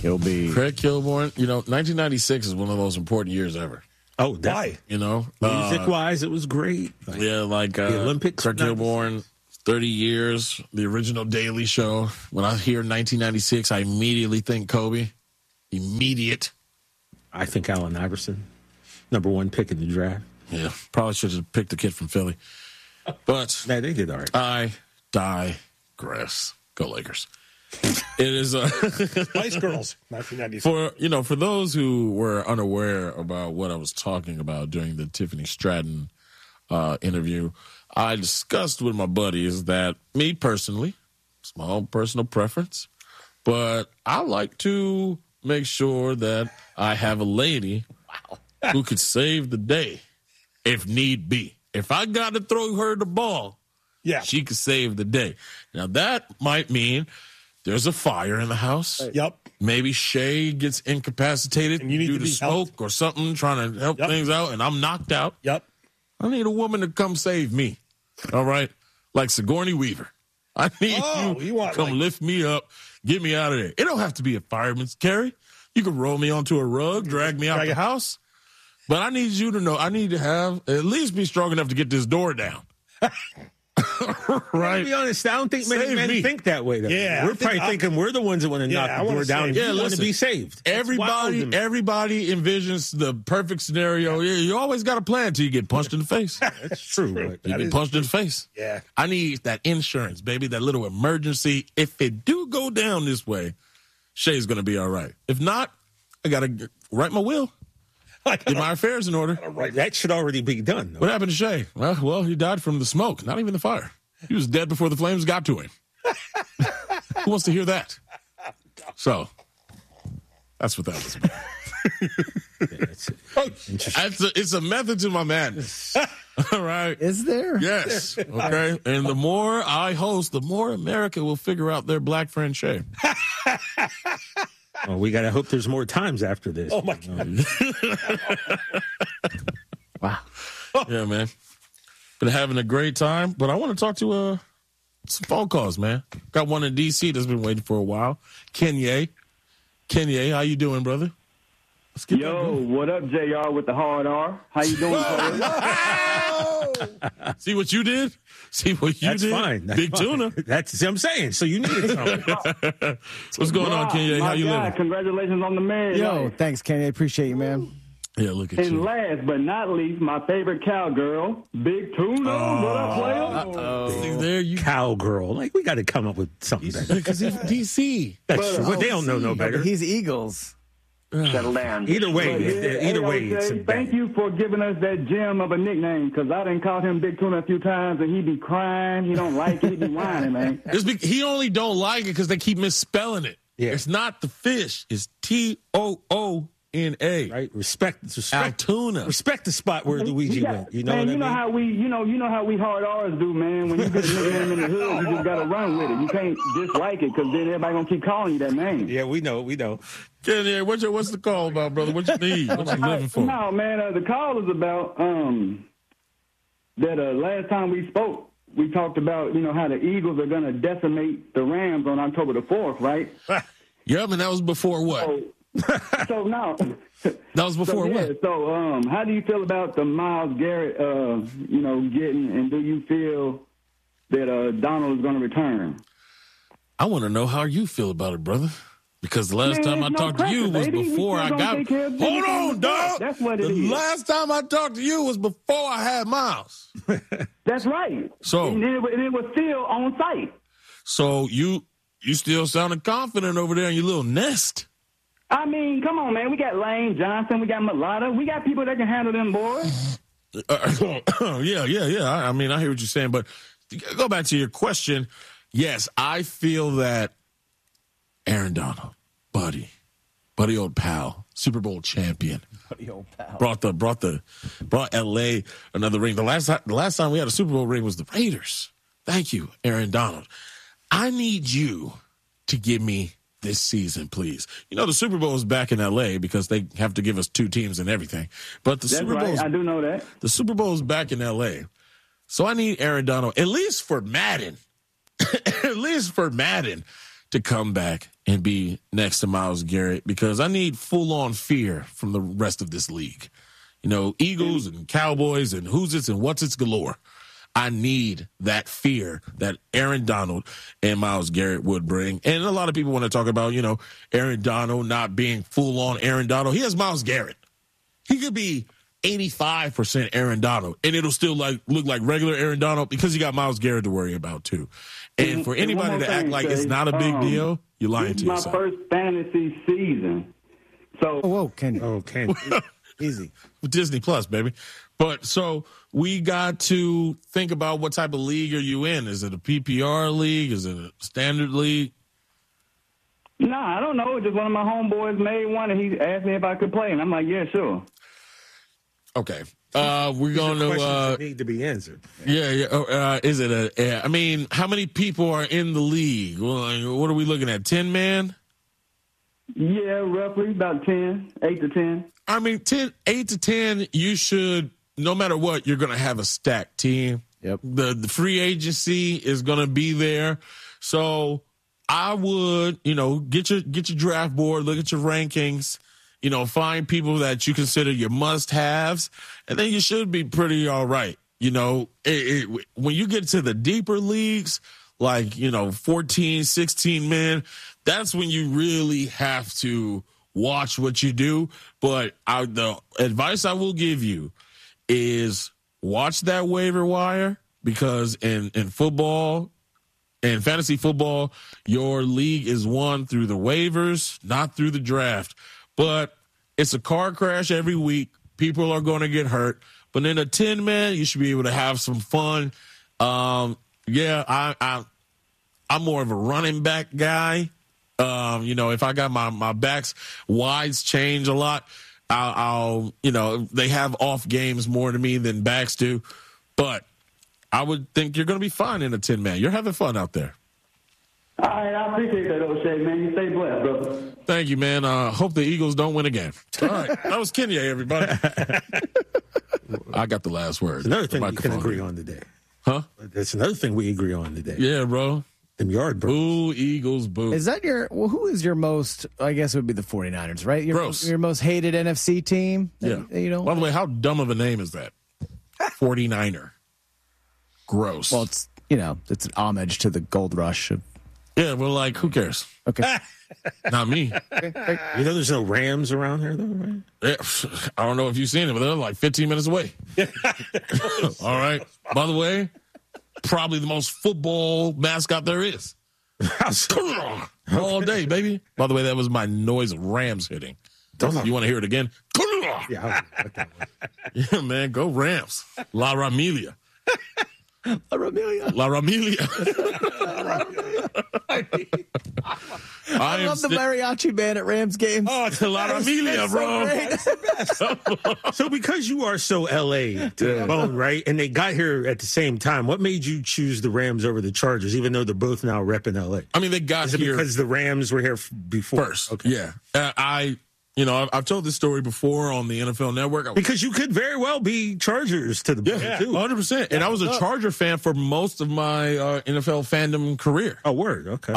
He'll be Craig Kilborn. 1996 is one of those important years ever. Oh, why? Music-wise, it was great. The Olympics. Craig Kilborn, 30 years, the original Daily Show. When I hear 1996, I immediately think Kobe. Immediate. I think Allen Iverson, number 1 pick in the draft. Yeah, probably should have picked the kid from Philly. But they did all right. I digress. Go Lakers. It is Spice Girls, 1996. For those who were unaware about what I was talking about during the Tiffany Stratton interview, I discussed with my buddies that me personally, small personal preference, but I like to make sure that I have a lady who could save the day if need be. If I got to throw her the ball, she could save the day. Now, that might mean there's a fire in the house. Yep. Maybe Shay gets incapacitated due to smoke or something, trying to help things out, and I'm knocked out. Yep. I need a woman to come save me. All right? Like Sigourney Weaver. I need you to come lift me up, get me out of there. It don't have to be a fireman's carry. You can roll me onto a rug, drag me out the house. But I need you to know I need to have at least be strong enough to get this door down. Right? To be honest, I don't think many men think that way. Though. Yeah, we're probably thinking we're the ones that want to knock the door down. Yeah, want to be saved. Everybody envisions the perfect scenario. Yeah, you always got a plan until you get punched in the face. That's true. You get punched in the face. Yeah. I need that insurance, baby, that little emergency. If it do go down this way, Shay's going to be all right. If not, I got to write my will. Get my affairs in order. That should already be done. Though. What happened to Shay? Well, he died from the smoke, not even the fire. He was dead before the flames got to him. Who wants to hear that? So, that's what that was about. It's a method to my madness. All right. Is there? Yes. Okay. And the more I host, the more America will figure out their black friend Shay. Oh, we got to hope there's more times after this. Oh, my God. Wow. Yeah, man. Been having a great time, but I want to talk to some phone calls, man. Got one in D.C. that's been waiting for a while. Kenya, how you doing, brother? Yo, what up, JR with the hard R? How you doing, See what you did? See what you did? That's fine. Big tuna. That's what I'm saying. So you needed something. What's going on, Kenya? How you living? Congratulations on the marriage. Yo, thanks, Kenya. Appreciate you, man. Yeah, look at you. And last but not least, my favorite cowgirl, Big Tuna. What up, player? There you cowgirl. Like, we got to come up with something better. Because he's D.C. That's true. But they don't know no better. He's Eagles. Settle down. Either way, it's thank you for giving us that gem of a nickname, because I done called him Big Tuna a few times, and he be crying. He don't like it. He be whining, man. He only don't like it because they keep misspelling it. Yeah. It's not the fish. It's Toona. Right? Respect Altoona. Respect the spot where Luigi went. You know what I mean? You know how we hard R's do, man. When you get a nickname in the hood, you just gotta run with it. You can't dislike it, because then everybody gonna keep calling you that name. Yeah, we know. Kenya, what's the call about, brother? What you need? What you living for? No, man. The call is about that last time we spoke, we talked about how the Eagles are gonna decimate the Rams on October the 4th, right? Yeah, and that was before what? So now, that was before what? So, how do you feel about the Myles Garrett, getting, and do you feel that Donald is going to return? I want to know how you feel about it, brother. Because the last time I talked to you was before I got. Hold on, dog. That's what it is. The last time I talked to you was before I had Myles. That's right. So and it was still on site. So you still sounding confident over there in your little nest. I mean, come on, man. We got Lane Johnson. We got Mulata. We got people that can handle them boys. Yeah. I mean, I hear what you're saying, but go back to your question. Yes, I feel that Aaron Donald, buddy old pal, Super Bowl champion, buddy old pal, brought LA another ring. The last time we had a Super Bowl ring was the Raiders. Thank you, Aaron Donald. I need you to give me this season, please. The Super Bowl is back in L.A. because they have to give us 2 teams and everything. But the Super Bowl, I do know that. The Super Bowl is back in L.A. So I need Aaron Donald, at least for Madden, to come back and be next to Myles Garrett because I need full-on fear from the rest of this league. You know, Eagles and Cowboys and who's-its and what's-its galore. I need that fear that Aaron Donald and Myles Garrett would bring. And a lot of people want to talk about, you know, Aaron Donald not being full-on Aaron Donald. He has Myles Garrett. He could be 85% Aaron Donald, and it'll still look like regular Aaron Donald because you got Myles Garrett to worry about, too. And for anybody to act like it's not a big deal, you're lying to yourself. This is my first fantasy season. So, Whoa, Kenny. Oh, Kenny. Easy. Disney Plus, baby. But so we got to think about what type of league are you in? Is it a PPR league? Is it a standard league? Nah, I don't know. Just one of my homeboys made one, and he asked me if I could play, and I'm like, yeah, sure. Okay. We're going to Questions that need to be answered. yeah. Is it I mean, how many people are in the league? Well, what are we looking at? 10 man? Yeah, roughly about 10, 8 to 10. I mean, 8 to 10, you should, no matter what, you're going to have a stacked team. Yep. The free agency is going to be there. So I would, you know, get your draft board, look at your rankings, you know, find people that you consider your must-haves, and then you should be pretty all right. You know, when you get to the deeper leagues, like, you know, 14, 16 men, that's when you really have to watch what you do. But the advice I will give you is watch that waiver wire, because in football and fantasy football, your league is won through the waivers, not through the draft. But it's a car crash every week. People are going to get hurt. But in a 10-man, you should be able to have some fun. I'm more of a running back guy. You know, if I got my backs, wides change a lot. I'll you know, they have off games more to me than backs do. But I would think you're going to be fine in a 10-man. You're having fun out there. All right, I appreciate that, O'Shea, man. You stay blessed, brother. Thank you, man. Hope the Eagles don't win again. All right. That was Kenya, everybody. I got the last word. It's another thing we can agree on today. Huh? That's another thing we agree on today. Yeah, bro. Them yard birds. Boo, Eagles, boo. Is that who is your most, I guess it would be the 49ers, right? Your most hated NFC team? Yeah. You know? By the way, how dumb of a name is that? 49er. Gross. Well, it's, you know, it's an homage to the gold rush. Yeah, well, like, who cares? Okay. Not me. You know there's no Rams around here, though, right? Yeah, I don't know if you've seen it, but they're like 15 minutes away. All right. By the way, probably the most football mascot there is. All day, baby. By the way, that was my noise of Rams hitting. You want to hear it again? Yeah, that one. Yeah, man, go Rams. La Ramilia. La Ramilia. I love the mariachi band at Rams games. Oh, it's a La Ramilia, bro. So because you are so L.A. to the bone, right, and they got here at the same time, what made you choose the Rams over the Chargers, even though they're both now repping L.A.? I mean, they got Is it here because the Rams were here before? first. Okay. Yeah. I've told this story before on the NFL Network. Because you could very well be Chargers to the bone, too. 100%. And I was a Charger fan for most of my NFL fandom career. Oh, word. Okay.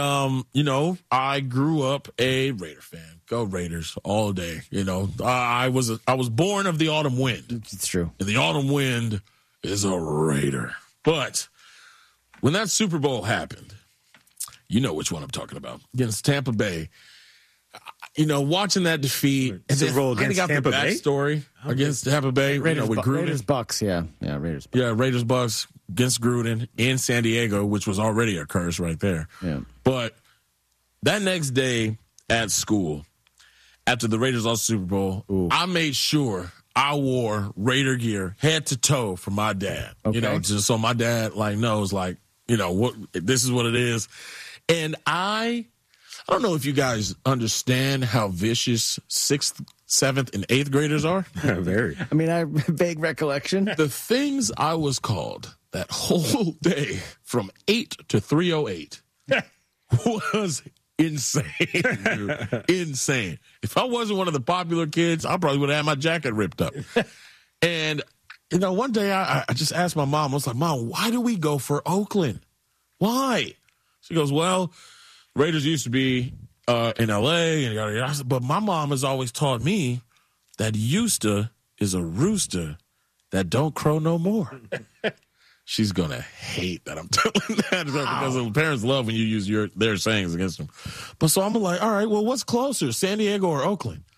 I grew up a Raider fan. Go Raiders all day. You know, I was born of the autumn wind. It's true. And the autumn wind is a Raider. But when that Super Bowl happened, you know which one I'm talking about, against Tampa Bay. You know, watching that defeat, and Super Bowl against Tampa Bay? Backstory against Tampa Bay, Raiders, with Gruden. Raiders Bucks, yeah. Yeah, Raiders Bucks. Yeah, Raiders Bucks against Gruden in San Diego, which was already a curse right there. Yeah. But that next day at school, after the Raiders lost the Super Bowl, I made sure I wore Raider gear head to toe for my dad. Okay. You know, just so my dad knows what this is what it is. And I don't know if you guys understand how vicious 6th, 7th, and 8th graders are. Very. I mean, I have vague recollection. The things I was called that whole day from 8 to 3:08 was insane, dude. Insane. If I wasn't one of the popular kids, I probably would have had my jacket ripped up. And, you know, one day I just asked my mom, I was like, Mom, why do we go for Oakland? Why? She goes, well, Raiders used to be in L.A. and yada, yada. But my mom has always taught me that Eusta is a rooster that don't crow no more. She's going to hate that I'm telling that because parents love when you use their sayings against them. But so I'm like, all right, well, what's closer, San Diego or Oakland?